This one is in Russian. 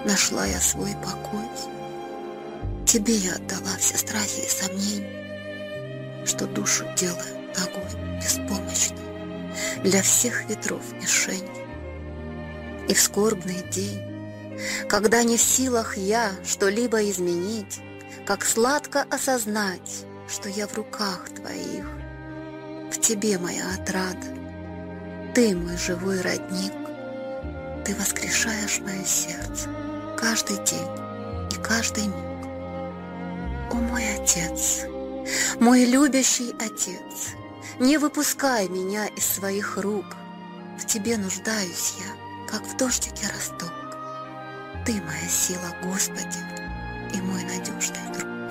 нашла я свой покой. Тебе я отдала все страхи и сомнения, что душу делаю ногой беспомощной для всех ветров мишень. И в скорбный день, когда не в силах я что-либо изменить, как сладко осознать, что я в руках твоих, в тебе моя отрада, ты мой живой родник, ты воскрешаешь мое сердце каждый день и каждый миг. О мой Отец, мой любящий Отец, не выпускай меня из своих рук, в тебе нуждаюсь я, как в дождике росток. Ты моя сила, Господи, и мой надежный друг.